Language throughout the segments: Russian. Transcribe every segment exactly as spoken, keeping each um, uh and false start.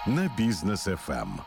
на Бизнес эф эм.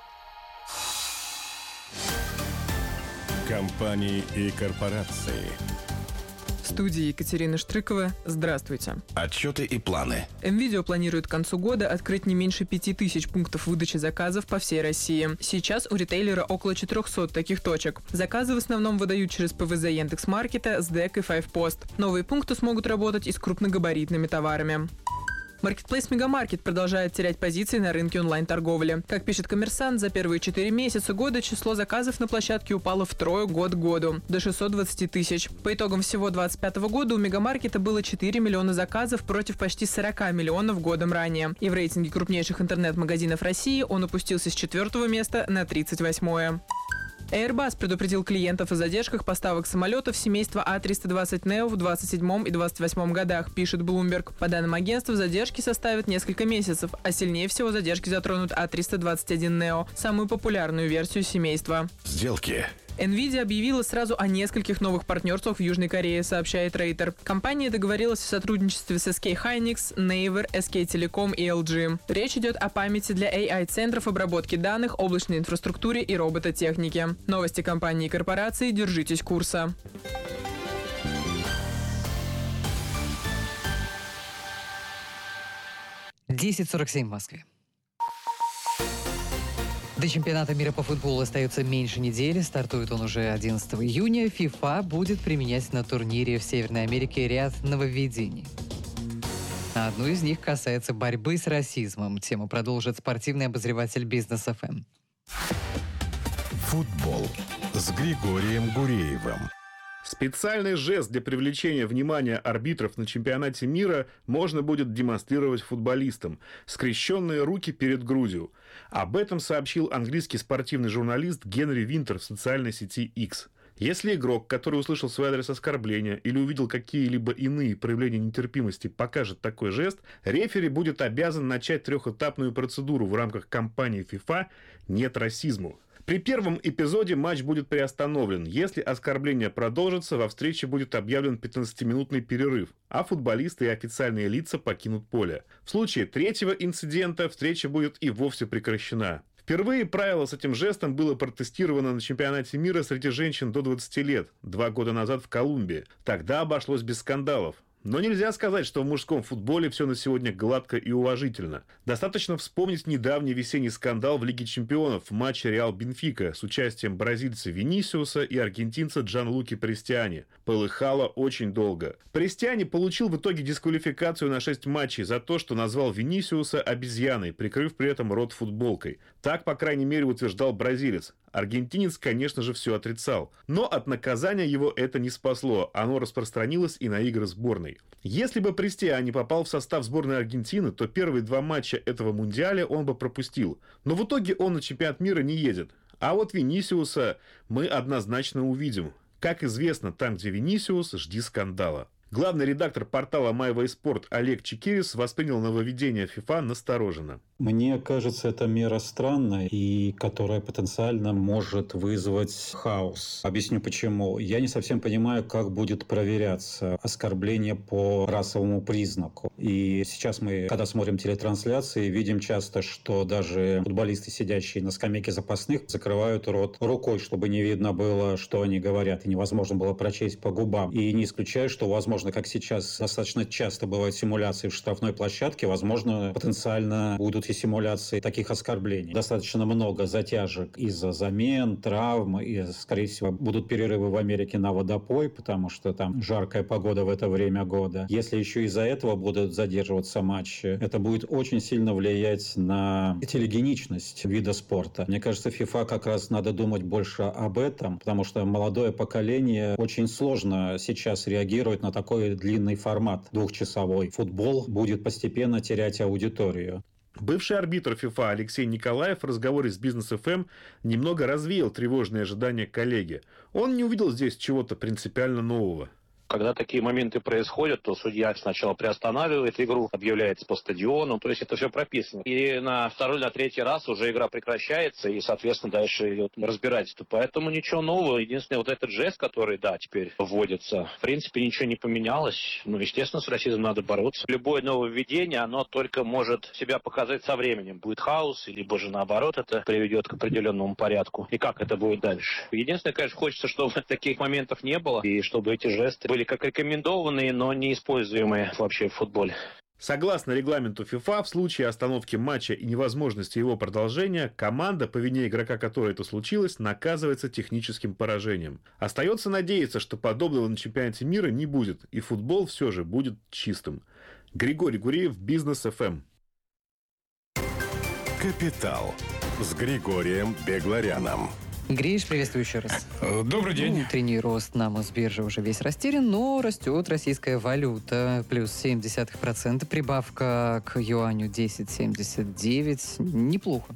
Компании и корпорации. В студии Екатерина Штрыкова. Здравствуйте. Отчеты и планы. NVIDIA планирует к концу года открыть не меньше пяти тысяч пунктов выдачи заказов по всей России. Сейчас у ритейлера около четырехсот таких точек. Заказы в основном выдают через ПВЗ Яндекс.Маркета, СДЭК и Файвпост. Новые пункты смогут работать и с крупногабаритными товарами. Маркетплейс Мегамаркет продолжает терять позиции на рынке онлайн-торговли. Как пишет Коммерсант, за первые четыре месяца года число заказов на площадке упало втрое год к году, до шестисот двадцати тысяч. По итогам всего две тысячи двадцать пятого года у Мегамаркета было четыре миллиона заказов против почти сорока миллионов годом ранее. И в рейтинге крупнейших интернет-магазинов России он опустился с четвертого места на тридцать восьмое. Airbus предупредил клиентов о задержках поставок самолетов семейства А триста двадцать нео в двадцать седьмом и двадцать восьмом годах, пишет Bloomberg. По данным агентства, задержки составят несколько месяцев, а сильнее всего задержки затронут А триста двадцать один нео, самую популярную версию семейства. Сделки. NVIDIA объявила сразу о нескольких новых партнерствах в Южной Корее, сообщает Рейтер. Компания договорилась о сотрудничестве с эс кей Hynix, Naver, эс кей Telecom и эл джи. Речь идет о памяти для эй ай-центров обработки данных, облачной инфраструктуре и робототехнике. Новости компании и корпорации. Держитесь курса. десять сорок семь в Москве. До чемпионата мира по футболу остается меньше недели. Стартует он уже одиннадцатого июня. FIFA будет применять на турнире в Северной Америке ряд нововведений. Одно из них касается борьбы с расизмом. Тему продолжит спортивный обозреватель Бизнес эф эм. Футбол с Григорием Гуреевым. Специальный жест для привлечения внимания арбитров на чемпионате мира можно будет демонстрировать футболистам. Скрещенные руки перед грудью. Об этом сообщил английский спортивный журналист Генри Винтер в социальной сети X. Если игрок, который услышал свой адрес оскорбления или увидел какие-либо иные проявления нетерпимости, покажет такой жест, рефери будет обязан начать трехэтапную процедуру в рамках кампании FIFA «Нет расизму». При первом эпизоде матч будет приостановлен. Если оскорбление продолжится, во встрече будет объявлен пятнадцатиминутный перерыв, а футболисты и официальные лица покинут поле. В случае третьего инцидента встреча будет и вовсе прекращена. Впервые правило с этим жестом было протестировано на чемпионате мира среди женщин до двадцати лет, два года назад в Колумбии. Тогда обошлось без скандалов. Но нельзя сказать, что в мужском футболе все на сегодня гладко и уважительно. Достаточно вспомнить недавний весенний скандал в Лиге чемпионов в матче Реал-Бенфика с участием бразильца Винисиуса и аргентинца Джанлуки Престиани. Полыхало очень долго. Престиани получил в итоге дисквалификацию на шесть матчей за то, что назвал Винисиуса обезьяной, прикрыв при этом рот футболкой. Так, по крайней мере, утверждал бразилец. Аргентинец, конечно же, все отрицал. Но от наказания его это не спасло. Оно распространилось и на игры сборной. Если бы Престиани попал в состав сборной Аргентины, то первые два матча этого мундиаля он бы пропустил. Но в итоге он на чемпионат мира не едет. А вот Винисиуса мы однозначно увидим. Как известно, там, где Винисиус, жди скандала. Главный редактор портала MyWaySport Олег Чекирис воспринял нововведение FIFA настороженно. Мне кажется, это мера странная и которая потенциально может вызвать хаос. Объясню почему. Я не совсем понимаю, как будет проверяться оскорбление по расовому признаку. И сейчас мы, когда смотрим телетрансляции, видим часто, что даже футболисты, сидящие на скамейке запасных, закрывают рот рукой, чтобы не видно было, что они говорят, и невозможно было прочесть по губам. И не исключаю, что, возможно, как сейчас достаточно часто бывают симуляции в штрафной площадке, возможно, потенциально будут и симуляции таких оскорблений. Достаточно много затяжек из-за замен, травм, и, скорее всего, будут перерывы в Америке на водопой, потому что там жаркая погода в это время года. Если еще из-за этого будут задерживаться матчи, это будет очень сильно влиять на телегеничность вида спорта. Мне кажется, FIFA как раз надо думать больше об этом, потому что молодое поколение очень сложно сейчас реагирует на такой длинный формат двухчасовой. Футбол будет постепенно терять аудиторию. Бывший арбитр FIFA Алексей Николаев в разговоре с Бизнес эф эм немного развеял тревожные ожидания коллеги. Он не увидел здесь чего-то принципиально нового. Когда такие моменты происходят, то судья сначала приостанавливает игру, объявляется по стадиону, то есть это все прописано. И на второй, на третий раз уже игра прекращается, и, соответственно, дальше идет разбирательство. Поэтому ничего нового. Единственное, вот этот жест, который, да, теперь вводится, в принципе, ничего не поменялось. Ну, естественно, с расизмом надо бороться. Любое нововведение, оно только может себя показать со временем. Будет хаос, либо же наоборот это приведет к определенному порядку. И как это будет дальше? Единственное, конечно, хочется, чтобы таких моментов не было, и чтобы эти жесты были как рекомендованные, но не используемые вообще в футболе. Согласно регламенту ФИФА, в случае остановки матча и невозможности его продолжения, команда, по вине игрока которой это случилось, наказывается техническим поражением. Остается надеяться, что подобного на чемпионате мира не будет, и футбол все же будет чистым. Григорий Гуреев, Бизнес эф эм. «Капитал» с Григорием Бегларяном. Гриш, приветствую еще раз. Добрый день. Утренний рост на Мосбирже уже весь растерян, но растет российская валюта. Плюс семь десятых процента. Прибавка к юаню десять семьдесят девять. Неплохо.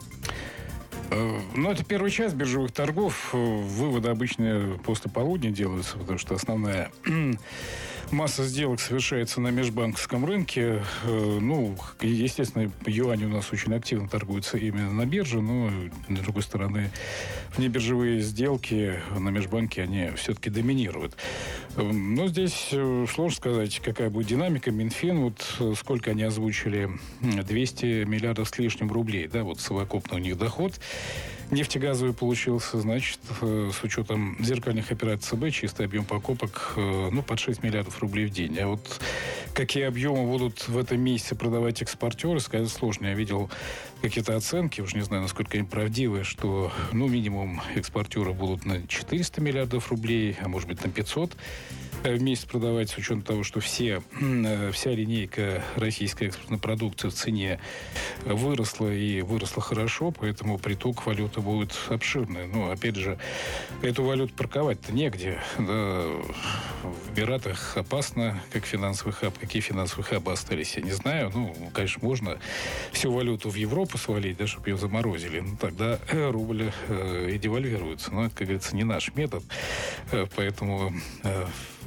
Ну, это первый час биржевых торгов. Выводы обычно после полудня делаются, потому что основная масса сделок совершается на межбанковском рынке. Ну, естественно, юань у нас очень активно торгуется именно на бирже, но, с другой стороны, внебиржевые сделки на межбанке, они все-таки доминируют. Но здесь сложно сказать, какая будет динамика. Минфин, вот сколько они озвучили, двести миллиардов с лишним рублей, да, вот совокупно у них доход. Нефтегазовый получился, значит, с учетом зеркальных операций ЦБ, чистый объем покупок, ну, под шесть миллиардов рублей в день. А вот какие объемы будут в этом месяце продавать экспортеры, сказать сложно. Я видел какие-то оценки, уж не знаю, насколько они правдивые, что, ну, минимум экспортеры будут на четыреста миллиардов рублей, а может быть на пятьсот в месяц продавать, с учетом того, что все, вся линейка российской экспортной продукции в цене выросла и выросла хорошо, поэтому приток валюты будет обширный. Но, опять же, эту валюту парковать-то негде. Да, в Эмиратах опасно, как финансовый хаб. Какие финансовые хабы остались, я не знаю. Ну, конечно, можно всю валюту в Европу свалить, да, чтобы ее заморозили. Ну, тогда рубль э, и девальвируется. Но это, как говорится, не наш метод. Э, поэтому э,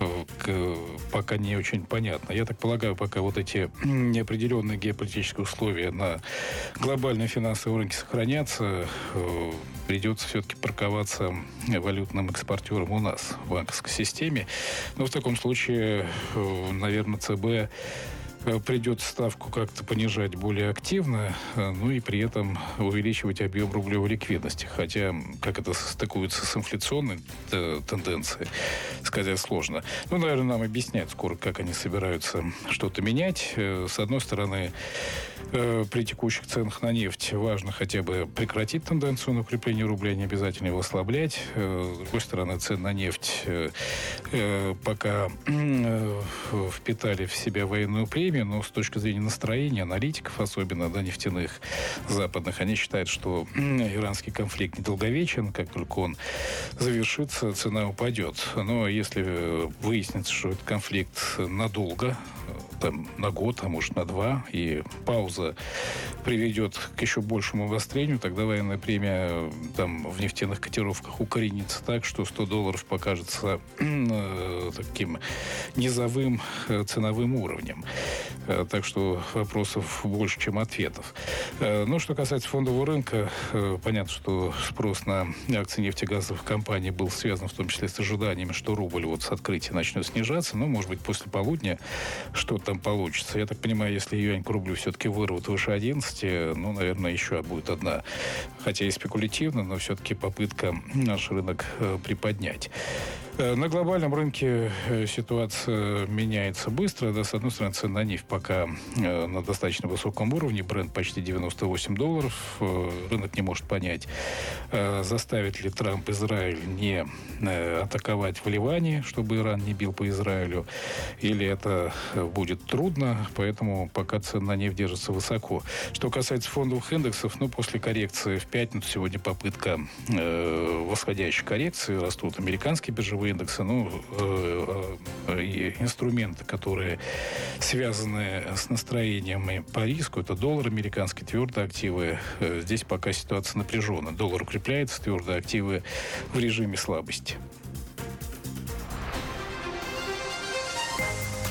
пока не очень понятно. Я так полагаю, пока вот эти неопределенные геополитические условия на глобальном финансовом рынке сохранятся, придется все-таки парковаться валютным экспортерам у нас в банковской системе. Но в таком случае, наверное, ЦБ придется ставку как-то понижать более активно, ну и при этом увеличивать объем рублевой ликвидности. Хотя, как это состыкуется с инфляционной тенденцией, сказать сложно. Ну, наверное, нам объяснять скоро, как они собираются что-то менять. С одной стороны, при текущих ценах на нефть важно хотя бы прекратить тенденцию на укрепление рубля, не обязательно его ослаблять. С другой стороны, цены на нефть пока впитали в себя военную премию, но с точки зрения настроения аналитиков, особенно, да, нефтяных западных, они считают, что иранский конфликт недолговечен, как только он завершится, цена упадет. Но если выяснится, что этот конфликт надолго, там, на год, а может на два, и пауза приведет к еще большему обострению, тогда военная премия там в нефтяных котировках укоренится так, что сто долларов покажется э, таким низовым э, ценовым уровнем. Э, так что вопросов больше, чем ответов. Э, ну, что касается фондового рынка, э, понятно, что спрос на акции нефтегазовых компаний был связан в том числе с ожиданиями, что рубль вот с открытия начнет снижаться, но, может быть, после полудня что там получится. Я так понимаю, если юань к рублю все-таки вырвут выше одиннадцати, ну, наверное, еще будет одна, хотя и спекулятивно, но все-таки попытка наш рынок э, приподнять. На глобальном рынке ситуация меняется быстро. Да, с одной стороны, цена на нефть пока на достаточно высоком уровне. Брент почти девяносто восемь долларов. Рынок не может понять, заставит ли Трамп Израиль не атаковать в Ливане, чтобы Иран не бил по Израилю, или это будет трудно. Поэтому пока цена на нефть держится высоко. Что касается фондовых индексов, ну, после коррекции в пятницу, сегодня попытка э, восходящей коррекции. Растут американские биржевые индексы, ну, э, э, и инструменты, которые связаны с настроением по риску, это доллар американский, твердые активы. Э, здесь пока ситуация напряженная. Доллар укрепляется, твердые активы в режиме слабости.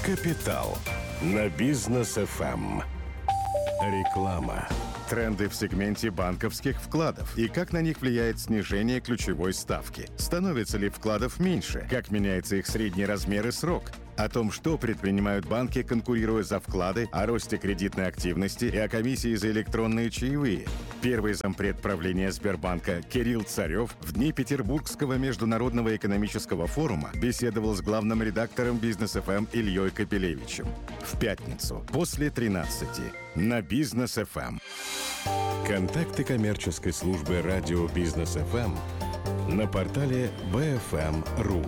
Капитал на Бизнес эф эм. Реклама. Тренды в сегменте банковских вкладов и как на них влияет снижение ключевой ставки. Становится ли вкладов меньше? Как меняется их средний размер и срок? О том, что предпринимают банки, конкурируя за вклады, о росте кредитной активности и о комиссии за электронные чаевые. Первый зампред правления Сбербанка Кирилл Царев в дни Петербургского международного экономического форума беседовал с главным редактором Бизнес эф эм Ильей Капелевичем. В пятницу после тринадцати на Бизнес эф эм. Контакты коммерческой службы радио Бизнес эф эм на портале би эф эм точка ру.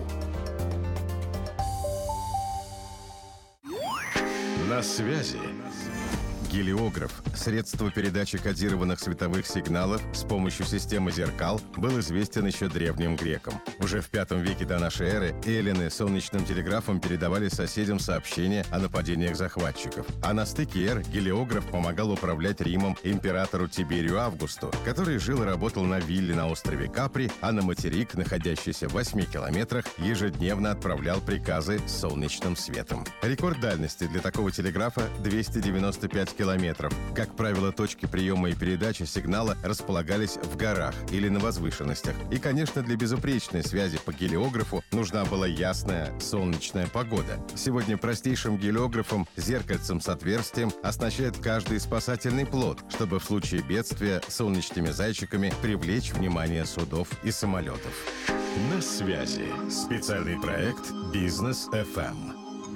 На связи. Гелиограф, средство передачи кодированных световых сигналов с помощью системы зеркал, был известен еще древним грекам. Уже в пятом веке до нашей эры эллины солнечным телеграфом передавали соседям сообщения о нападениях захватчиков. А на стыке эр гелиограф помогал управлять Римом императору Тиберию Августу, который жил и работал на вилле на острове Капри, а на материк, находящийся в восьми километрах, ежедневно отправлял приказы с солнечным светом. Рекорд дальности для такого телеграфа – двести девяносто пять километров. Как правило, точки приема и передачи сигнала располагались в горах или на возвышенностях. И, конечно, для безупречной связи по гелиографу нужна была ясная солнечная погода. Сегодня простейшим гелиографом, зеркальцем с отверстием, оснащает каждый спасательный плот, чтобы в случае бедствия солнечными зайчиками привлечь внимание судов и самолетов. На связи. Специальный проект Бизнес эф эм.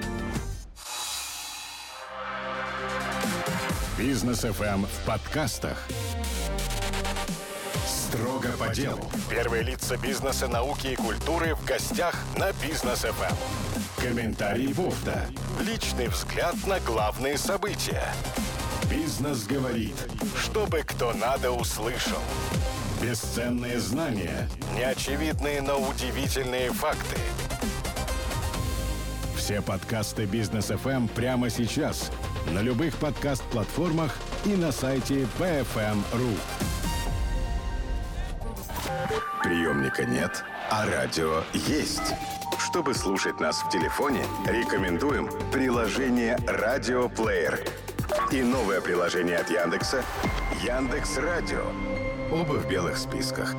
Бизнес эф эм в подкастах. Строго по делу. Первые лица бизнеса, науки и культуры в гостях на Бизнес эф эм. Комментарий Бофта. Личный взгляд на главные события. Бизнес говорит, чтобы кто надо услышал. Бесценные знания. Неочевидные, но удивительные факты. Все подкасты Бизнес эф эм прямо сейчас. На любых подкаст-платформах и на сайте би эф эм точка ру. Приемника нет, а радио есть. Чтобы слушать нас в телефоне, рекомендуем приложение «Радиоплеер» и новое приложение от Яндекса «Яндекс.Радио». Оба в белых списках.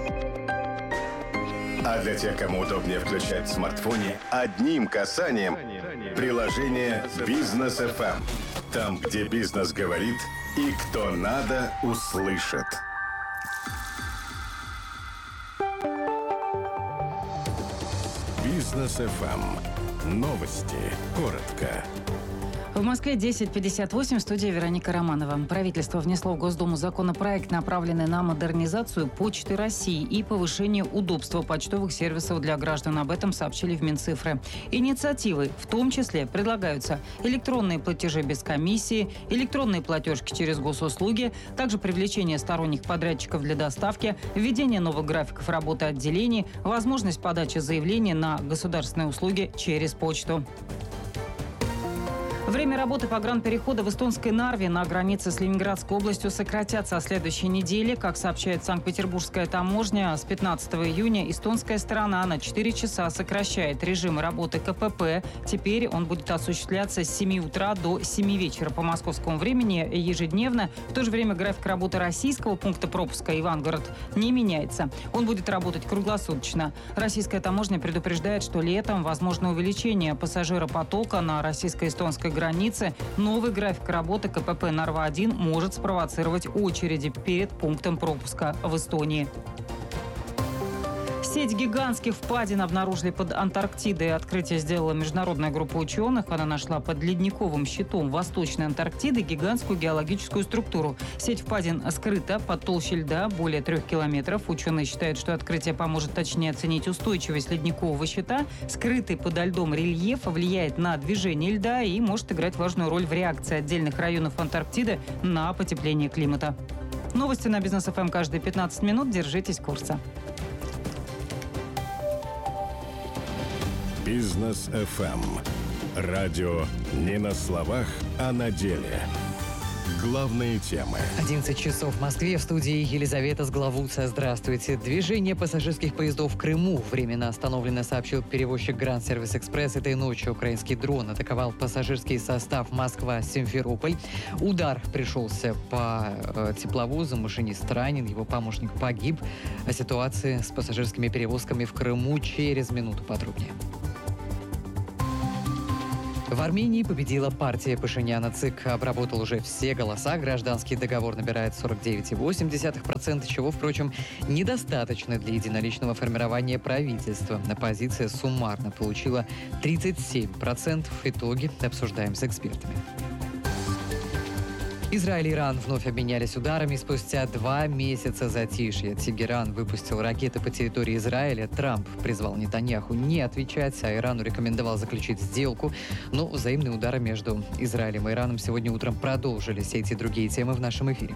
А для тех, кому удобнее включать в смартфоне, одним касанием приложение Бизнес эф эм. Там, где бизнес говорит и кто надо, услышит. Бизнес эф эм. Новости. Коротко. В Москве десять пятьдесят восемь, в студии Вероника Романова. Правительство внесло в Госдуму законопроект, направленный на модернизацию Почты России и повышение удобства почтовых сервисов для граждан. Об этом сообщили в Минцифры. Инициативы в том числе предлагаются электронные платежи без комиссии, электронные платежки через госуслуги, также привлечение сторонних подрядчиков для доставки, введение новых графиков работы отделений, возможность подачи заявлений на государственные услуги через почту. Время работы погранперехода в эстонской Нарве на границе с Ленинградской областью сократят со следующей недели. Как сообщает Санкт-Петербургская таможня, с пятнадцатого июня эстонская сторона на четыре часа сокращает режим работы ка пэ пэ. Теперь он будет осуществляться с семи утра до семи вечера по московскому времени ежедневно. В то же время график работы российского пункта пропуска Ивангород не меняется. Он будет работать круглосуточно. Российская таможня предупреждает, что летом возможно увеличение пассажиропотока на российско-эстонской границе. Новый график работы ка пэ пэ Нарва один может спровоцировать очереди перед пунктом пропуска в Эстонии. Сеть гигантских впадин обнаружили под Антарктидой. Открытие сделала международная группа ученых. Она нашла под ледниковым щитом Восточной Антарктиды гигантскую геологическую структуру. Сеть впадин скрыта под толщей льда более трех километров. Ученые считают, что открытие поможет точнее оценить устойчивость ледникового щита. Скрытый подо льдом рельеф влияет на движение льда и может играть важную роль в реакции отдельных районов Антарктиды на потепление климата. Новости на Бизнес эф эм каждые пятнадцать минут. Держитесь курса. Бизнес эф эм. Радио не на словах, а на деле. Главные темы. одиннадцать часов в Москве. В студии Елизавета Сглавуца. Здравствуйте. Движение пассажирских поездов в Крыму временно остановлено, сообщил перевозчик Grand Service Express. Этой ночью украинский дрон атаковал пассажирский состав Москва-Симферополь. Удар пришелся по э, тепловозу. Машинист ранен, его помощник погиб. О ситуации с пассажирскими перевозками в Крыму через минуту подробнее. В Армении победила партия Пашиняна. ЦИК обработал уже все голоса. Гражданский договор набирает сорок девять целых восемь десятых процента, чего, впрочем, недостаточно для единоличного формирования правительства. Оппозиция суммарно получила тридцать семь процентов. Итоги обсуждаем с экспертами. Израиль и Иран вновь обменялись ударами спустя два месяца затишья. Тегеран выпустил ракеты по территории Израиля. Трамп призвал Нетаньяху не отвечать, а Ирану рекомендовал заключить сделку. Но взаимные удары между Израилем и Ираном сегодня утром продолжились. Эти и другие темы в нашем эфире.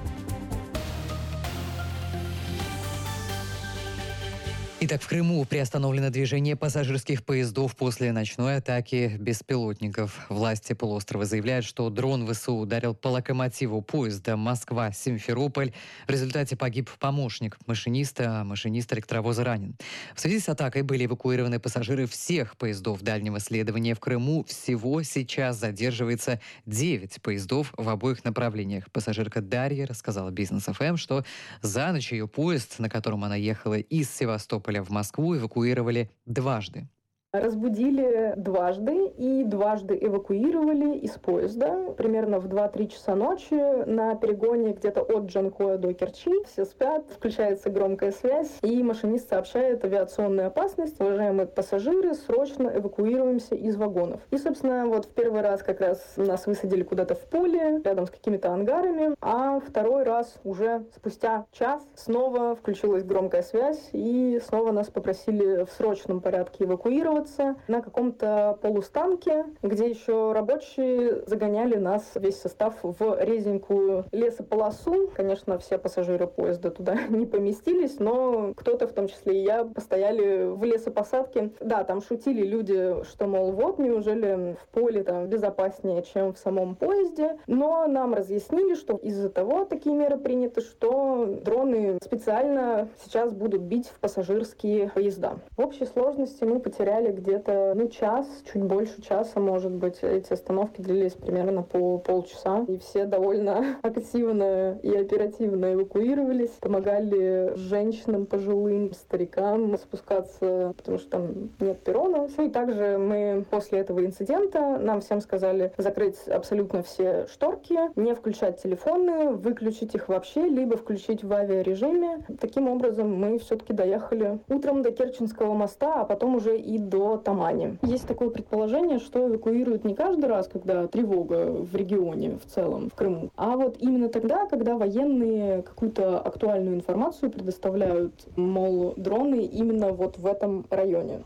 Итак, в Крыму приостановлено движение пассажирских поездов после ночной атаки беспилотников. Власти полуострова заявляют, что дрон ВСУ ударил по локомотиву поезда Москва-Симферополь. В результате погиб помощник машиниста, а машинист электровоза ранен. В связи с атакой были эвакуированы пассажиры всех поездов дальнего следования в Крыму. Всего сейчас задерживается девять поездов в обоих направлениях. Пассажирка Дарья рассказала Бизнес эф эм, что за ночь ее поезд, на котором она ехала из Севастополя в Москву, эвакуировали дважды. Разбудили дважды и дважды эвакуировали из поезда. Примерно в два-три часа ночи на перегоне где-то от Джанкоя до Керчи. Все спят, включается громкая связь, и машинист сообщает: авиационная опасность, уважаемые пассажиры, срочно эвакуируемся из вагонов. И, собственно, вот в первый раз как раз нас высадили куда-то в поле, рядом с какими-то ангарами, а второй раз уже спустя час снова включилась громкая связь, и снова нас попросили в срочном порядке эвакуироваться на каком-то полустанке, где еще рабочие загоняли нас, весь состав, в резенькую лесополосу. Конечно, все пассажиры поезда туда не поместились, но кто-то, в том числе и я, постояли в лесопосадке. Да, там шутили люди, что, мол, вот, неужели в поле там безопаснее, чем в самом поезде. Но нам разъяснили, что из-за того такие меры приняты, что дроны специально сейчас будут бить в пассажирские поезда. В общей сложности мы потеряли где-то ну, час, чуть больше часа, может быть. Эти остановки длились примерно по полчаса. И все довольно активно и оперативно эвакуировались. Помогали женщинам, пожилым, старикам спускаться, потому что там нет перрона. И также мы после этого инцидента нам всем сказали закрыть абсолютно все шторки, не включать телефоны, выключить их вообще, либо включить в авиарежиме. Таким образом мы все-таки доехали утром до Керченского моста, а потом уже и до Тамани. Есть такое предположение, что эвакуируют не каждый раз, когда тревога в регионе в целом, в Крыму, а вот именно тогда, когда военные какую-то актуальную информацию предоставляют, мол, дроны именно вот в этом районе.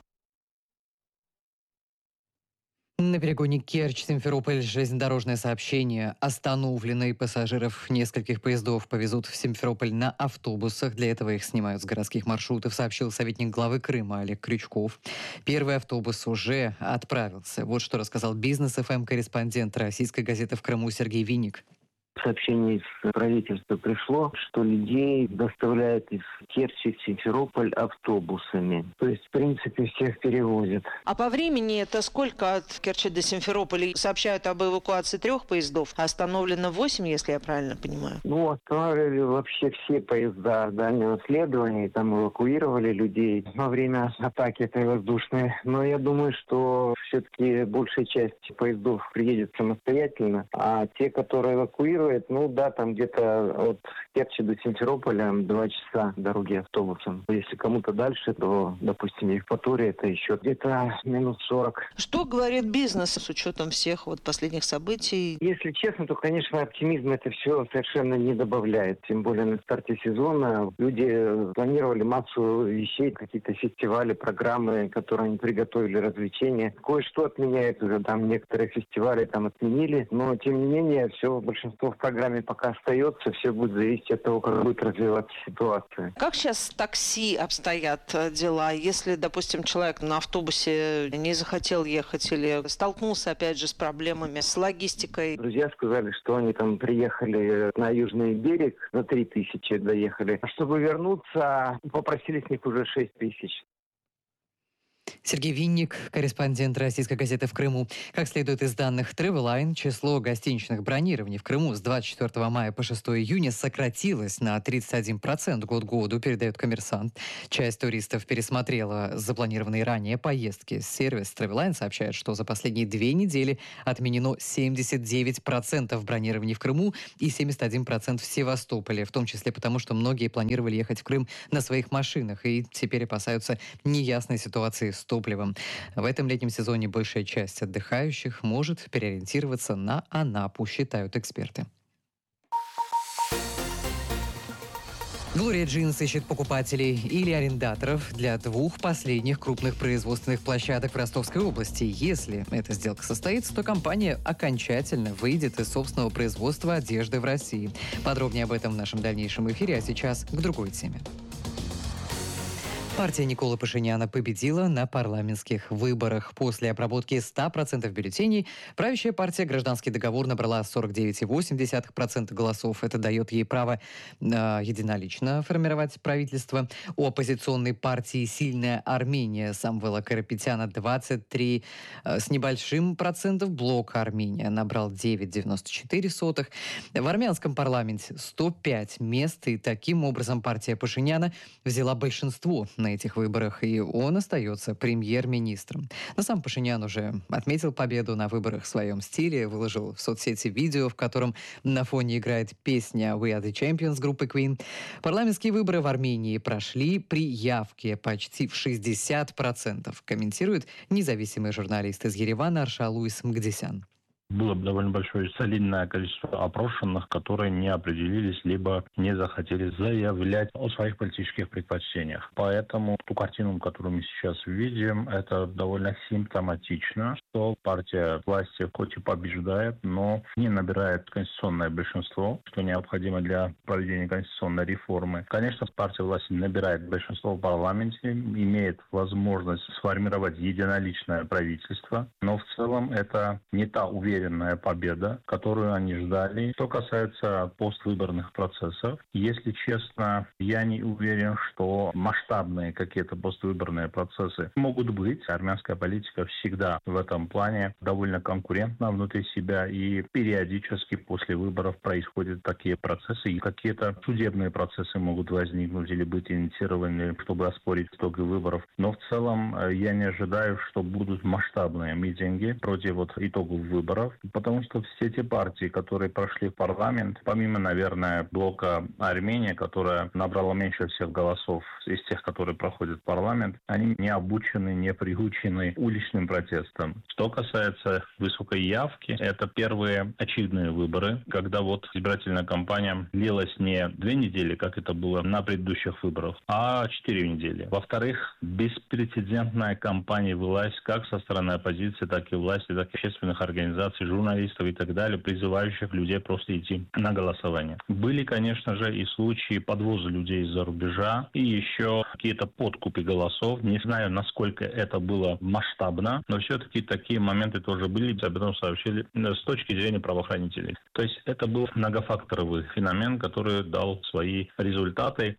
На перегоне Керчь-Симферополь железнодорожное сообщение остановлено, и пассажиров нескольких поездов повезут в Симферополь на автобусах. Для этого их снимают с городских маршрутов, сообщил советник главы Крыма Олег Крючков. Первый автобус уже отправился. Вот что рассказал Бизнес эф эм корреспондент российской газеты в Крыму Сергей Винник. Сообщение из правительства пришло, что людей доставляют из Керчи в Симферополь автобусами. То есть, в принципе, всех перевозят. А по времени это сколько от Керчи до Симферополя? Сообщают об эвакуации трех поездов, а остановлено восемь, если я правильно понимаю. Ну, останавливали вообще все поезда дальнего следования, там эвакуировали людей во время атаки этой воздушной. Но я думаю, что все-таки большая часть поездов приедет самостоятельно, а те, которые эвакуируют, ну да, там где-то от Керчи до Симферополя два часа дороги автобусом. Если кому-то дальше, то, допустим, Евпатория, это еще где-то минут сорок. Что говорит бизнес с учетом всех вот последних событий? Если честно, то, конечно, оптимизм это все совершенно не добавляет. Тем более на старте сезона люди планировали массу вещей, какие-то фестивали, программы, которые они приготовили, развлечения. Кое-что отменяют уже, там некоторые фестивали там отменили, но тем не менее все большинство в программе пока остается. Все будет зависеть от того, как будет развиваться ситуация. Как сейчас с такси обстоят дела? Если, допустим, человек на автобусе не захотел ехать или столкнулся, опять же, с проблемами с логистикой? Друзья сказали, что они там приехали на Южный берег, за три тысячи доехали. А чтобы вернуться, попросили с них уже шесть тысяч. Сергей Винник, корреспондент российской газеты в Крыму. Как следует из данных Travelline, число гостиничных бронирований в Крыму с двадцать четвёртого мая по шестого июня сократилось на тридцать один процент год к году, передает «Коммерсант». Часть туристов пересмотрела запланированные ранее поездки. Сервис Travelline сообщает, что за последние две недели отменено семьдесят девять процентов бронирований в Крыму и семьдесят один процент в Севастополе, в том числе потому, что многие планировали ехать в Крым на своих машинах и теперь опасаются неясной ситуации с топливом. В этом летнем сезоне большая часть отдыхающих может переориентироваться на Анапу, считают эксперты. Глория Джинс ищет покупателей или арендаторов для двух последних крупных производственных площадок в Ростовской области. Если эта сделка состоится, то компания окончательно выйдет из собственного производства одежды в России. Подробнее об этом в нашем дальнейшем эфире, а сейчас к другой теме. Партия Николы Пашиняна победила на парламентских выборах. После обработки ста процентов бюллетеней правящая партия «Гражданский договор» набрала сорок девять целых восемь десятых процента голосов. Это дает ей право э, единолично формировать правительство. У оппозиционной партии «Сильная Армения» Самвела Карапетяна двадцать три э, с небольшим процентов. Блок Армения набрал девять целых девяносто четыре сотых. В армянском парламенте сто пять мест. И таким образом партия Пашиняна взяла большинство на этих выборах, и он остается премьер-министром. Но сам Пашинян уже отметил победу на выборах в своем стиле, выложил в соцсети видео, в котором на фоне играет песня «We are the Champions» группы Queen. Парламентские выборы в Армении прошли при явке почти в шестьдесят процентов, комментирует независимый журналист из Еревана Аршалуис Мгдисян. Было довольно большое солидное количество опрошенных, которые не определились, либо не захотели заявлять о своих политических предпочтениях. Поэтому ту картину, которую мы сейчас видим, это довольно симптоматично, что партия власти хоть и побеждает, но не набирает конституционное большинство, что необходимо для проведения конституционной реформы. Конечно, партия власти набирает большинство в парламенте, имеет возможность сформировать единоличное правительство, но в целом это не та уверенность, уверенная победа, которую они ждали. Что касается поствыборных процессов, если честно, я не уверен, что масштабные какие-то поствыборные процессы могут быть. Армянская политика всегда в этом плане довольно конкурентна внутри себя, и периодически после выборов происходят такие процессы, и какие-то судебные процессы могут возникнуть или быть инициированы, чтобы оспорить итоги выборов. Но в целом я не ожидаю, что будут масштабные митинги против вот итогов выборов. Потому что все те партии, которые прошли в парламент, помимо, наверное, блока Армения, которая набрала меньше всех голосов из тех, которые проходят в парламент, они не обучены, не приучены уличным протестам. Что касается высокой явки, это первые очевидные выборы, когда вот избирательная кампания длилась не две недели, как это было на предыдущих выборах, а четыре недели. Во-вторых, беспрецедентная кампания велась как со стороны оппозиции, так и власти, так и общественных организаций, журналистов и так далее, призывающих людей просто идти на голосование. Были, конечно же, и случаи подвоза людей из-за рубежа, и еще какие-то подкупы голосов. Не знаю, насколько это было масштабно, но все-таки такие моменты тоже были, об этом сообщили с точки зрения правоохранителей. То есть это был многофакторовый феномен, который дал свои результаты.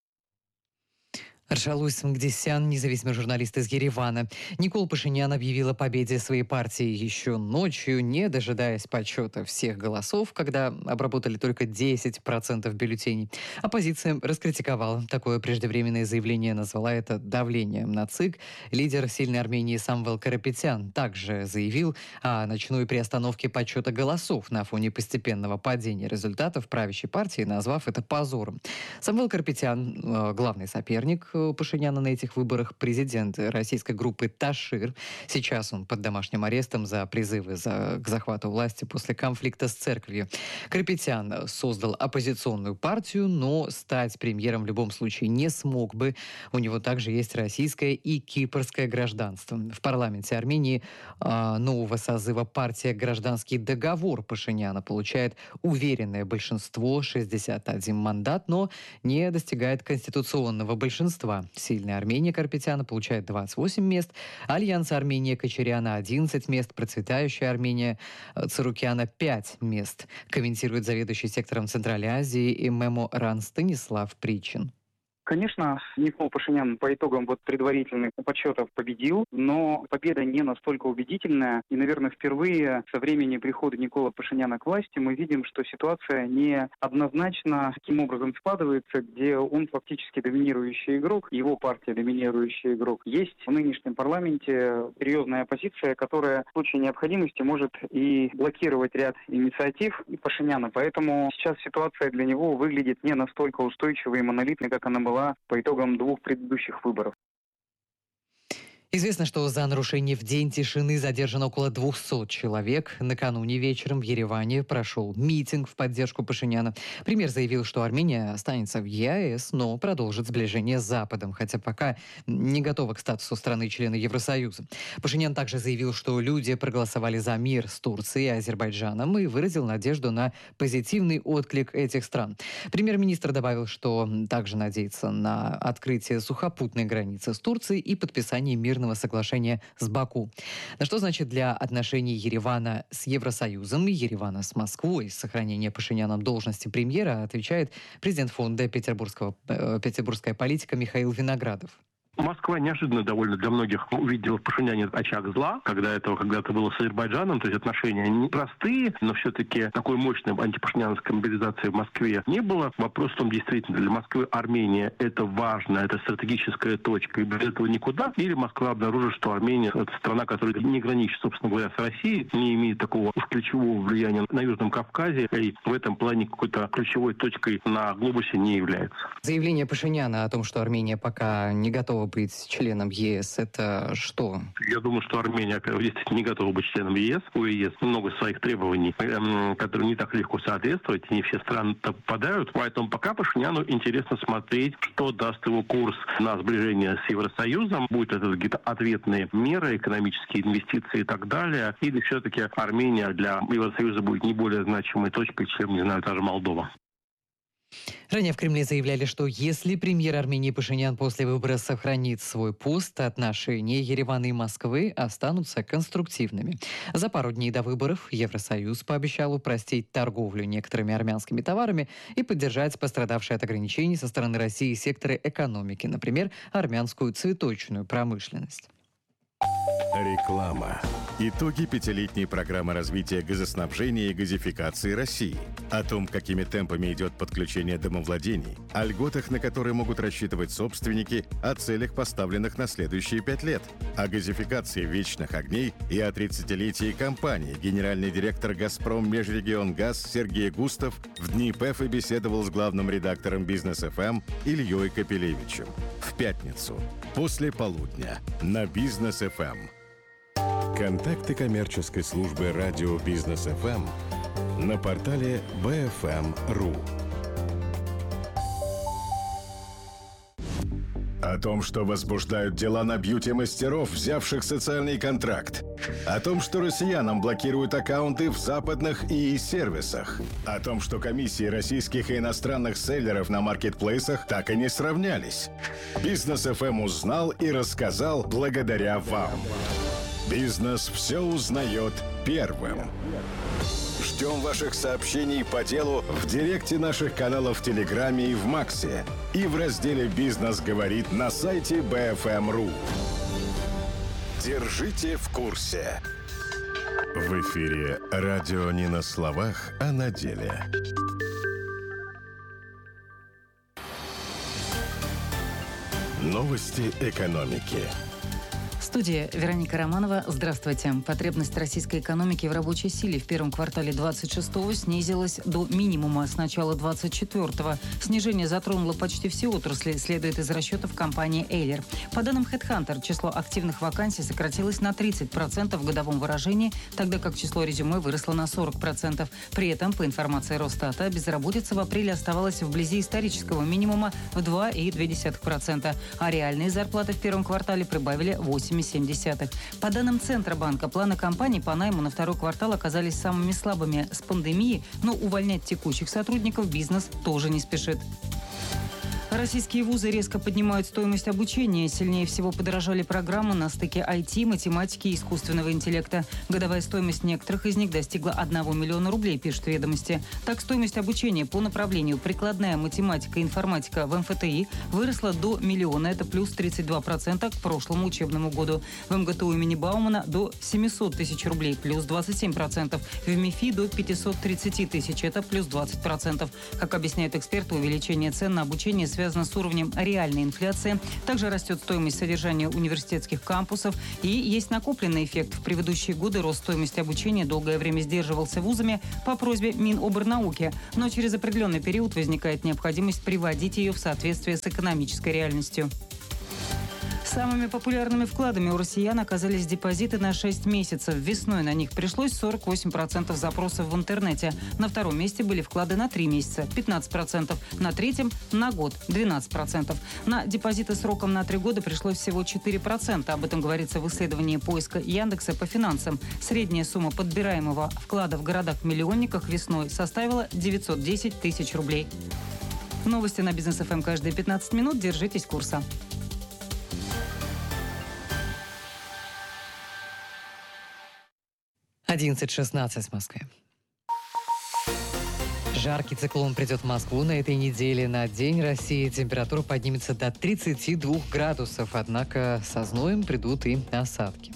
Аршалуис Мгдисян, независимый журналист из Еревана. Никола Пашинян объявил о победе своей партии еще ночью, не дожидаясь подсчета всех голосов, когда обработали только десять процентов бюллетеней. Оппозиция раскритиковала такое преждевременное заявление, назвала это давлением на ЦИК. Лидер «Сильной Армении» Самвел Карапетян также заявил о ночной приостановке подсчета голосов на фоне постепенного падения результатов правящей партии, назвав это позором. Самвел Карапетян, главный соперник Пашиняна на этих выборах президент российской группы Ташир. Сейчас он под домашним арестом за призывы за, к захвату власти после конфликта с церковью. Карапетян создал оппозиционную партию, но стать премьером в любом случае не смог бы. У него также есть российское и кипрское гражданство. В парламенте Армении э, нового созыва партия «Гражданский договор» Пашиняна получает уверенное большинство, шестьдесят один мандат, но не достигает конституционного большинства. Сильная Армения Карапетяна получает двадцать восемь мест, Альянс Армения Качаряна одиннадцать мест, процветающая Армения Царукяна пять мест, комментирует заведующий сектором Центральной Азии и МЭМО РАН Станислав Причин. Конечно, Никол Пашинян по итогам вот предварительных подсчетов победил, но победа не настолько убедительная. И, наверное, впервые со времени прихода Никола Пашиняна к власти мы видим, что ситуация не однозначно таким образом складывается, где он фактически доминирующий игрок, его партия доминирующий игрок. Есть в нынешнем парламенте серьезная оппозиция, которая в случае необходимости может и блокировать ряд инициатив Пашиняна. Поэтому сейчас ситуация для него выглядит не настолько устойчивой и монолитной, как она была по итогам двух предыдущих выборов. Известно, что за нарушение в День тишины задержано около двухсот человек. Накануне вечером в Ереване прошел митинг в поддержку Пашиняна. Премьер заявил, что Армения останется в ЕАЭС, но продолжит сближение с Западом, хотя пока не готова к статусу страны-члена Евросоюза. Пашинян также заявил, что люди проголосовали за мир с Турцией и Азербайджаном и выразил надежду на позитивный отклик этих стран. Премьер-министр добавил, что также надеется на открытие сухопутной границы с Турцией и подписание мирного соглашения с Баку. На что значит для отношений Еревана с Евросоюзом и Еревана с Москвой сохранение Пашиняном должности премьера, отвечает президент фонда Петербургского, э, «Петербургская политика» Михаил Виноградов. Москва неожиданно довольно для многих увидела в Пашиняне очаг зла, когда этого когда-то было с Азербайджаном, то есть отношения непростые, но все-таки такой мощной антипашиняновской мобилизации в Москве не было. Вопрос в том, действительно, для Москвы Армения это важно, это стратегическая точка, и без этого никуда. Или Москва обнаружит, что Армения это страна, которая не граничит, собственно говоря, с Россией, не имеет такого уж ключевого влияния на Южном Кавказе, и в этом плане какой-то ключевой точкой на глобусе не является. Заявление Пашиняна о том, что Армения пока не готова быть членом ЕС, это что? Я думаю, что Армения, во-первых, действительно не готова быть членом ЕС. У ЕС много своих требований, которые не так легко соответствовать, и не все страны попадают. Поэтому пока Пашиняну интересно смотреть, что даст его курс на сближение с Евросоюзом. Будет это какие-то ответные меры, экономические инвестиции и так далее. Или все-таки Армения для Евросоюза будет не более значимой точкой, чем, не знаю, та же Молдова. Ранее в Кремле заявляли, что если премьер Армении Пашинян после выбора сохранит свой пост, отношения Еревана и Москвы останутся конструктивными. За пару дней до выборов Евросоюз пообещал упростить торговлю некоторыми армянскими товарами и поддержать пострадавшие от ограничений со стороны России секторы экономики, например, армянскую цветочную промышленность. Реклама. Итоги пятилетней программы развития газоснабжения и газификации России. О том, какими темпами идет подключение домовладений, о льготах, на которые могут рассчитывать собственники, о целях, поставленных на следующие пять лет, о газификации вечных огней и о тридцатилетии компании. Генеральный директор «Газпром Межрегионгаз» Сергей Густав в дни ПЭФа беседовал с главным редактором «Бизнес-эф эм» Ильей Капелевичем. В пятницу, после полудня, на «Бизнес-эф эм». Контакты коммерческой службы радио «Бизнес-эф эм» на портале би эф эм точка ру. О том, что возбуждают дела на бьюти-мастеров, взявших социальный контракт. О том, что россиянам блокируют аккаунты в западных и и-сервисах. О том, что комиссии российских и иностранных селлеров на маркетплейсах так и не сравнялись. «Бизнес-эф эм» узнал и рассказал благодаря вам. Бизнес все узнает первым. Ждем ваших сообщений по делу в директе наших каналов в Телеграме и в Максе. И в разделе «Бизнес говорит» на сайте би эф эм точка ру. Держите в курсе. В эфире радио не на словах, а на деле. Новости экономики. студии Вероника Романова. Здравствуйте. Потребность российской экономики в рабочей силе в первом квартале двадцать шестого снизилась до минимума с начала двадцать четвёртого. Снижение затронуло почти все отрасли, следует из расчетов компании Эйлер. По данным HeadHunter, число активных вакансий сократилось на тридцать процентов в годовом выражении, тогда как число резюме выросло на сорок процентов. При этом, по информации Росстата, безработица в апреле оставалась вблизи исторического минимума в два целых две десятых процента, а реальные зарплаты в первом квартале прибавили восемь целых семь десятых. По данным Центробанка, планы компаний по найму на второй квартал оказались самыми слабыми с пандемией, но увольнять текущих сотрудников бизнес тоже не спешит. Российские вузы резко поднимают стоимость обучения. Сильнее всего подорожали программы на стыке ай ти, математики и искусственного интеллекта. Годовая стоимость некоторых из них достигла одного миллиона рублей, пишут «Ведомости». Так, стоимость обучения по направлению прикладная математика и информатика в эм эф тэ и выросла до миллиона, это плюс тридцать два процента к прошлому учебному году. В эм гэ тэ у имени Баумана до семьсот тысяч рублей, плюс двадцать семь процентов. В МИФИ до пятьсот тридцать тысяч, это плюс двадцать процентов. Как объясняют эксперты, увеличение цен на обучение связано с уровнем реальной инфляции. Также растет стоимость содержания университетских кампусов. И есть накопленный эффект. В предыдущие годы рост стоимости обучения долгое время сдерживался вузами по просьбе Миноборнауки. Но через определенный период возникает необходимость приводить ее в соответствие с экономической реальностью. Самыми популярными вкладами у россиян оказались депозиты на шесть месяцев. Весной на них пришлось сорок восемь процентов запросов в интернете. На втором месте были вклады на три месяца – пятнадцать процентов. На третьем – на год – двенадцать процентов. На депозиты сроком на три года пришлось всего четыре процента. Об этом говорится в исследовании поиска Яндекса по финансам. Средняя сумма подбираемого вклада в городах-миллионниках весной составила девятьсот десять тысяч рублей. Новости на Бизнес эф эм каждые пятнадцать минут. Держитесь курса. одиннадцать шестнадцать в Москве. Жаркий циклон придет в Москву на этой неделе. На День России температура поднимется до тридцати двух градусов, однако со зноем придут и осадки.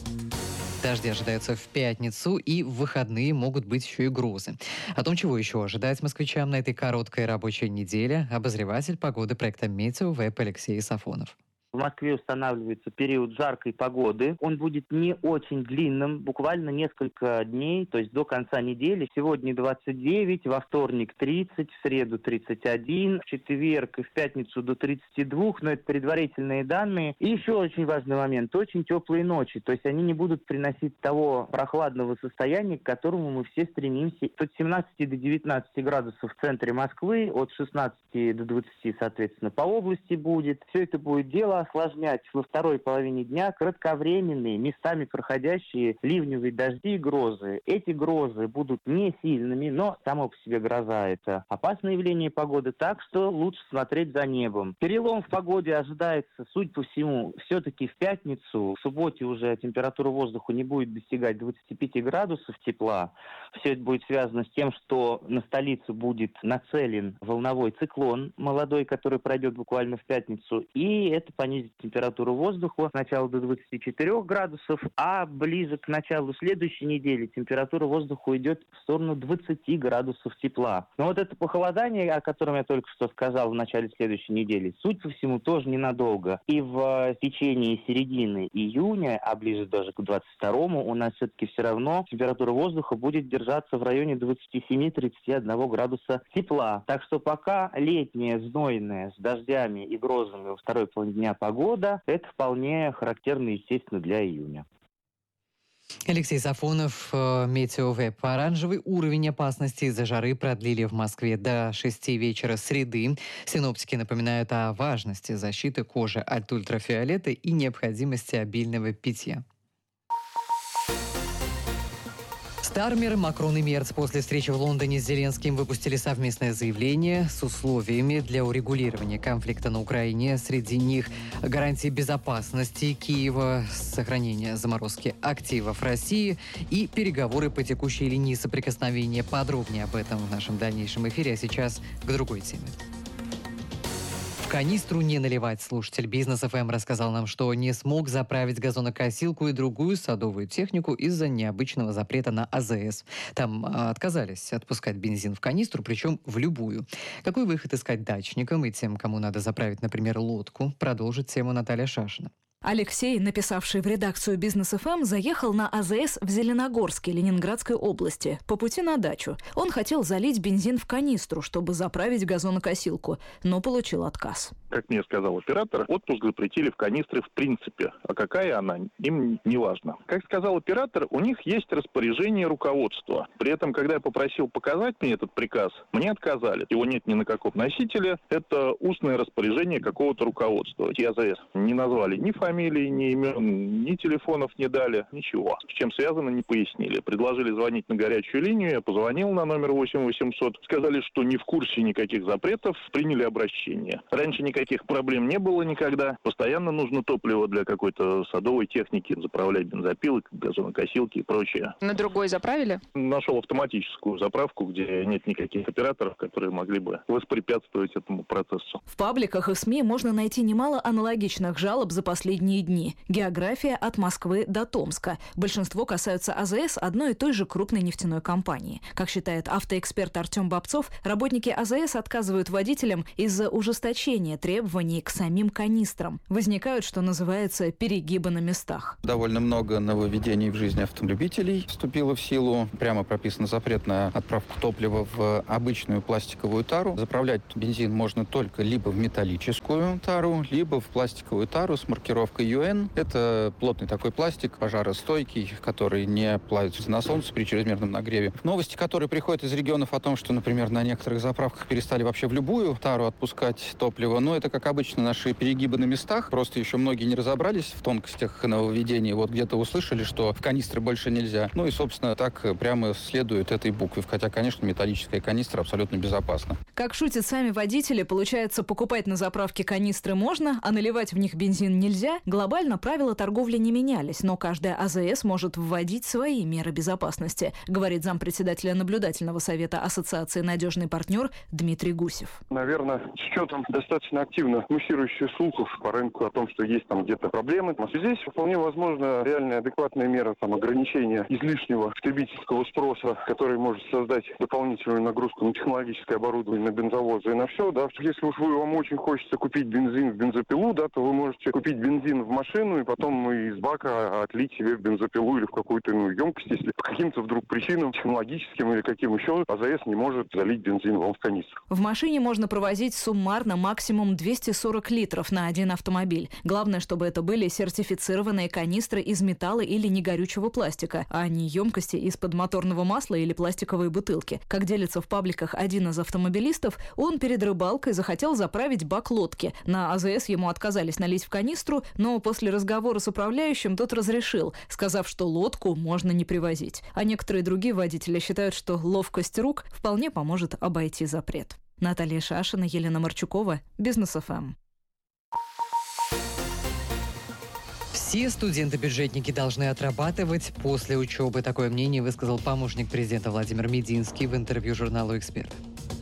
Дожди ожидаются в пятницу, и в выходные могут быть еще и грозы. О том, чего еще ожидать москвичам на этой короткой рабочей неделе, обозреватель погоды проекта «Метеовеб» Алексей Сафонов. В Москве устанавливается период жаркой погоды. Он будет не очень длинным, буквально несколько дней, то есть до конца недели. Сегодня двадцать девять, во вторник тридцать, в среду тридцать один, в четверг и в пятницу до тридцати двух, но это предварительные данные. И еще очень важный момент, очень теплые ночи, то есть они не будут приносить того прохладного состояния, к которому мы все стремимся. От семнадцати до девятнадцати градусов в центре Москвы, от шестнадцати до двадцати, соответственно, по области будет. Все это будет дело осложнять во второй половине дня кратковременные, местами проходящие ливневые дожди и грозы. Эти грозы будут не сильными, но само по себе гроза – это опасное явление погоды, так что лучше смотреть за небом. Перелом в погоде ожидается, судя по всему, все-таки в пятницу. В субботе уже температура воздуха не будет достигать двадцати пяти градусов тепла. Все это будет связано с тем, что на столицу будет нацелен волновой циклон молодой, который пройдет буквально в пятницу, и это понятно, снизить температуру воздуха сначала до двадцати четырёх градусов, а ближе к началу следующей недели температура воздуха уйдет в сторону двадцати градусов тепла. Но вот это похолодание, о котором я только что сказал в начале следующей недели, суть по всему тоже ненадолго. И в течение середины июня, а ближе даже к двадцать второму, у нас все-таки все равно температура воздуха будет держаться в районе двадцати семи — тридцати одного градуса тепла. Так что пока летняя, знойная, с дождями и грозами во второй половине дня погода, это вполне характерно, естественно, для июня. Алексей Сафонов, Метеовеб. Оранжевый уровень опасности из-за жары продлили в Москве до шести вечера среды. Синоптики напоминают о важности защиты кожи от ультрафиолета и необходимости обильного питья. Стармер, Макрон и Мерц после встречи в Лондоне с Зеленским выпустили совместное заявление с условиями для урегулирования конфликта на Украине. Среди них гарантии безопасности Киева, сохранение заморозки активов России и переговоры по текущей линии соприкосновения. Подробнее об этом в нашем дальнейшем эфире, а сейчас к другой теме. Канистру не наливать. Слушатель Бизнес эф эм рассказал нам, что не смог заправить газонокосилку и другую садовую технику из-за необычного запрета на а зэ эс. Там а, отказались отпускать бензин в канистру, причем в любую. Какой выход искать дачникам и тем, кому надо заправить, например, лодку, продолжит тему Наталья Шашина. Алексей, написавший в редакцию «Бизнес эф эм», заехал на а зэ эс в Зеленогорске Ленинградской области. По пути на дачу. Он хотел залить бензин в канистру, чтобы заправить газонокосилку, но получил отказ. Как мне сказал оператор, отпуск запретили в канистры в принципе. А какая она, им не важно. Как сказал оператор, у них есть распоряжение руководства. При этом, когда я попросил показать мне этот приказ, мне отказали. Его нет ни на каком носителе. Это устное распоряжение какого-то руководства. И а зэ эс не назвали ни фамилии, фамилий, ни имен, ни телефонов не дали, ничего. С чем связано, не пояснили. Предложили звонить на горячую линию, я позвонил на номер восемь восемьсот. Сказали, что не в курсе никаких запретов, приняли обращение. Раньше никаких проблем не было никогда. Постоянно нужно топливо для какой-то садовой техники, заправлять бензопилы, газонокосилки и прочее. На другой заправили? Нашел автоматическую заправку, где нет никаких операторов, которые могли бы воспрепятствовать этому процессу. В пабликах и СМИ можно найти немало аналогичных жалоб за последние дни. География от Москвы до Томска. Большинство касаются а зэ эс одной и той же крупной нефтяной компании. Как считает автоэксперт Артем Бобцов, работники а зэ эс отказывают водителям из-за ужесточения требований к самим канистрам. Возникают, что называется, перегибы на местах. Довольно много нововведений в жизни автолюбителей вступило в силу. Прямо прописан запрет на отправку топлива в обычную пластиковую тару. Заправлять бензин можно только либо в металлическую тару, либо в пластиковую тару с маркировкой ю эн. Это плотный такой пластик, пожаростойкий, который не плавится на солнце при чрезмерном нагреве. Новости, которые приходят из регионов о том, что, например, на некоторых заправках перестали вообще в любую тару отпускать топливо, но это, как обычно, наши перегибы на местах. Просто еще многие не разобрались в тонкостях нововведений. Вот где-то услышали, что в канистры больше нельзя. Ну и, собственно, так прямо следует этой букве. Хотя, конечно, металлическая канистра абсолютно безопасна. Как шутят сами водители, получается, покупать на заправке канистры можно, а наливать в них бензин нельзя. Глобально правила торговли не менялись, но каждая а зэ эс может вводить свои меры безопасности, говорит зампредседателя наблюдательного совета Ассоциации «Надежный партнер» Дмитрий Гусев. Наверное, с учетом достаточно активно муссирующих слухов по рынку о том, что есть там где-то проблемы, здесь вполне возможно реальная адекватная мера там, ограничения излишнего потребительского спроса, который может создать дополнительную нагрузку на технологическое оборудование, на бензовозы и на все. Да. Если уж вы, вам очень хочется купить бензин в бензопилу, да, то вы можете купить бензин в машину и потом из бака отлить себе в бензопилу или в какую-то ну, емкость, если по каким-то вдруг причинам, технологическим или каким еще, а зэ эс не может залить бензин вам в канистру. В машине можно провозить суммарно максимум двести сорок литров на один автомобиль. Главное, чтобы это были сертифицированные канистры из металла или негорючего пластика, а не емкости из-под моторного масла или пластиковые бутылки. Как делится в пабликах один из автомобилистов, он перед рыбалкой захотел заправить бак лодки. На а зэ эс ему отказались налить в канистру, но после разговора с управляющим тот разрешил, сказав, что лодку можно не привозить. А некоторые другие водители считают, что ловкость рук вполне поможет обойти запрет. Наталья Шашина, Елена Марчукова, Бизнес эф эм. Все студенты-бюджетники должны отрабатывать после учебы. Такое мнение высказал помощник президента Владимир Мединский в интервью журналу «Эксперт».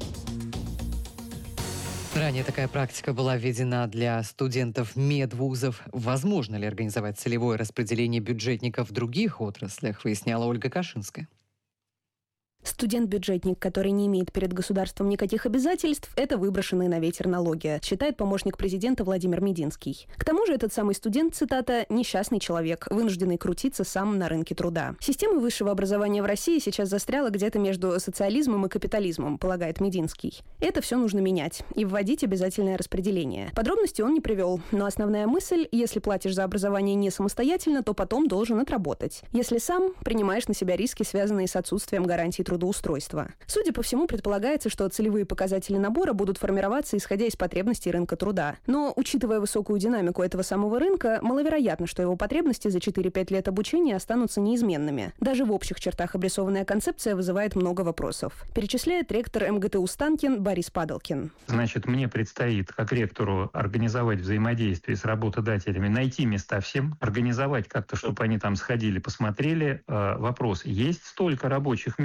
Ранее такая практика была введена для студентов медвузов. Возможно ли организовать целевое распределение бюджетников в других отраслях, выясняла Ольга Кашинская. Студент-бюджетник, который не имеет перед государством никаких обязательств, это выброшенная на ветер налоги, считает помощник президента Владимир Мединский. К тому же этот самый студент, цитата, «несчастный человек, вынужденный крутиться сам на рынке труда». Система высшего образования в России сейчас застряла где-то между социализмом и капитализмом, полагает Мединский. Это все нужно менять и вводить обязательное распределение. Подробности он не привел, но основная мысль, если платишь за образование не самостоятельно, то потом должен отработать. Если сам, принимаешь на себя риски, связанные с отсутствием гарантий трудоустройства. Судя по всему, предполагается, что целевые показатели набора будут формироваться, исходя из потребностей рынка труда. Но, учитывая высокую динамику этого самого рынка, маловероятно, что его потребности за четыре-пять лет обучения останутся неизменными. Даже в общих чертах обрисованная концепция вызывает много вопросов. Перечисляет ректор эм гэ тэ у Станкин Борис Падалкин. Значит, мне предстоит, как ректору, организовать взаимодействие с работодателями, найти места всем, организовать как-то, чтобы они там сходили, посмотрели. Вопрос, есть столько рабочих мест?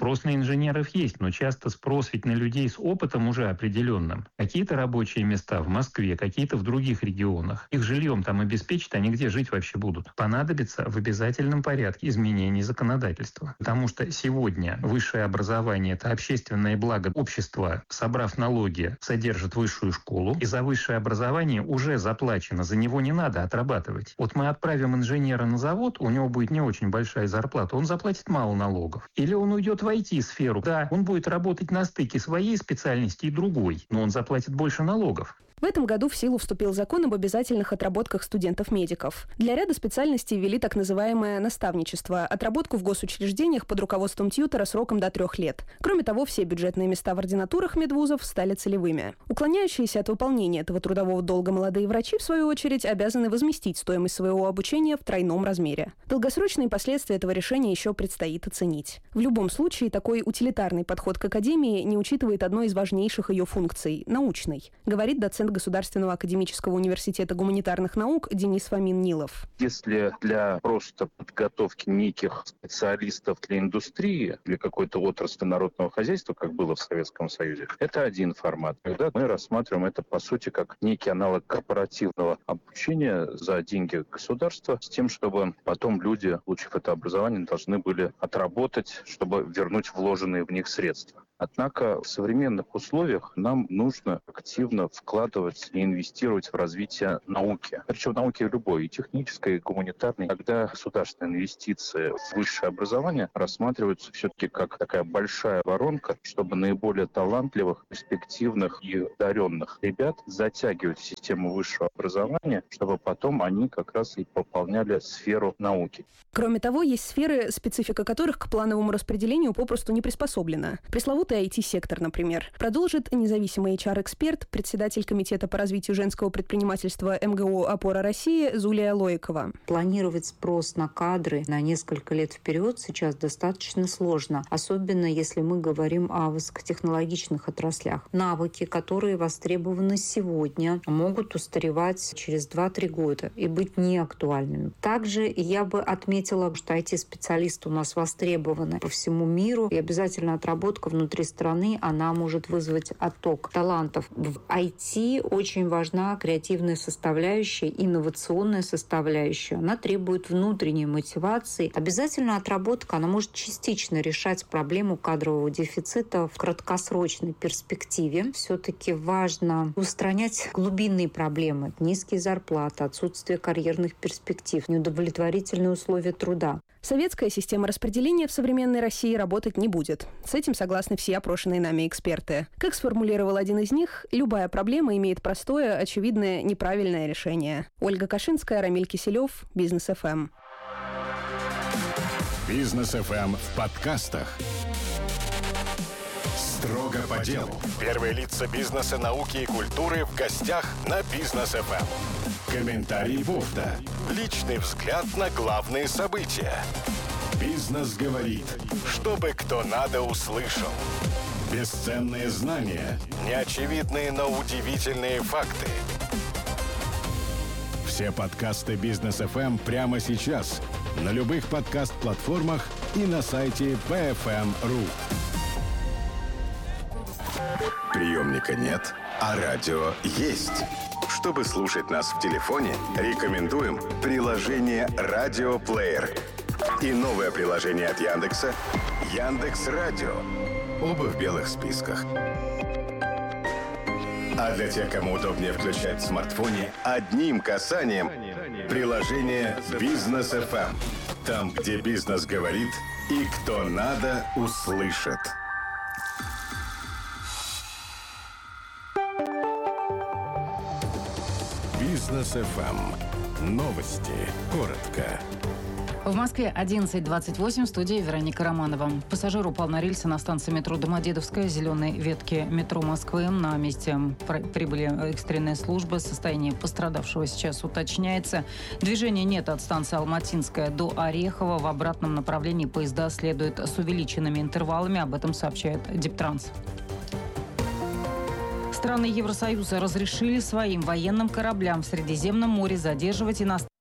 Спрос на инженеров есть, но часто спрос ведь на людей с опытом уже определенным. Какие-то рабочие места в Москве, какие-то в других регионах. Их жильем там обеспечат, они где жить вообще будут? Понадобится в обязательном порядке изменение законодательства. Потому что сегодня высшее образование – это общественное благо общества, собрав налоги, содержит высшую школу, и за высшее образование уже заплачено, за него не надо отрабатывать. Вот мы отправим инженера на завод, у него будет не очень большая зарплата, он заплатит мало налогов. Или он уйдет в ай ти-сферу, да, он будет работать на стыке своей специальности и другой, но он заплатит больше налогов. В этом году в силу вступил закон об обязательных отработках студентов-медиков. Для ряда специальностей ввели так называемое наставничество – отработку в госучреждениях под руководством тьютера сроком до трех лет. Кроме того, все бюджетные места в ординатурах медвузов стали целевыми. Уклоняющиеся от выполнения этого трудового долга молодые врачи, в свою очередь, обязаны возместить стоимость своего обучения в тройном размере. Долгосрочные последствия этого решения еще предстоит оценить. В любом случае, такой утилитарный подход к академии не учитывает одной из важнейших ее функций – научной, говорит доцент Государственного академического университета гуманитарных наук Денис Фомин-Нилов. Если для просто подготовки неких специалистов для индустрии, для какой-то отрасли народного хозяйства, как было в Советском Союзе, это один формат. Когда мы рассматриваем это, по сути, как некий аналог корпоративного обучения за деньги государства, с тем, чтобы потом люди, получив это образование, должны были отработать, чтобы вернуть вложенные в них средства. Однако в современных условиях нам нужно активно вкладывать и инвестировать в развитие науки. Причем науки любой, и технической, и гуманитарной. Когда государственные инвестиции в высшее образование рассматриваются все-таки как такая большая воронка, чтобы наиболее талантливых, перспективных и одаренных ребят затягивать в систему высшего образования, чтобы потом они как раз и пополняли сферу науки. Кроме того, есть сферы, специфика которых к плановому распределению попросту не приспособлена. Пресловутый ай ти-сектор, например. Продолжит независимый эйч ар-эксперт, председатель Комитета по развитию женского предпринимательства эм гэ о «Опора России» Зулия Лоикова. Планировать спрос на кадры на несколько лет вперед сейчас достаточно сложно, особенно если мы говорим о высокотехнологичных отраслях. Навыки, которые востребованы сегодня, могут устаревать через два-три года и быть неактуальными. Также я бы отметила, что ай ти-специалисты у нас востребованы по всему миру, и обязательно отработка внутри страны, она может вызвать отток талантов. В ай ти очень важна креативная составляющая, инновационная составляющая. Она требует внутренней мотивации. Обязательно отработка, она может частично решать проблему кадрового дефицита в краткосрочной перспективе. Все-таки важно устранять глубинные проблемы. Низкие зарплаты, отсутствие карьерных перспектив, неудовлетворительные условия труда. Советская система распределения в современной России работать не будет. С этим согласны все опрошенные нами эксперты. Как сформулировал один из них, любая проблема имеет простое, очевидное, неправильное решение. Ольга Кашинская, Рамиль Киселев, Бизнес эф эм. Бизнес эф эм в подкастах. Строго по делу. Первые лица бизнеса, науки и культуры в гостях на Бизнес эф эм. Комментарий Вовта. Личный взгляд на главные события. Бизнес говорит, чтобы кто надо услышал. Бесценные знания, неочевидные, но удивительные факты. Все подкасты Бизнес эф эм прямо сейчас на любых подкаст-платформах и на сайте пи эф эм точка ру. Приемника нет, а радио есть. Чтобы слушать нас в телефоне, рекомендуем приложение «Радиоплеер» и новое приложение от Яндекса «Яндекс.Радио». Оба в белых списках. А для тех, кому удобнее включать в смартфоне, одним касанием приложение «Бизнес эф эм». Там, где бизнес говорит и кто надо, услышит. Бизнес эф эм. Новости. Коротко. В Москве одиннадцать двадцать восемь, в студии Вероника Романова. Пассажир упал на рельсы на станции метро Домодедовская, зеленой ветки метро Москвы. На месте прибыли экстренные службы. Состояние пострадавшего сейчас уточняется. Движения нет от станции Алматинская до Орехова. В обратном направлении поезда следуют с увеличенными интервалами. Об этом сообщает Дептранс. Страны Евросоюза разрешили своим военным кораблям в Средиземном море задерживать иностранных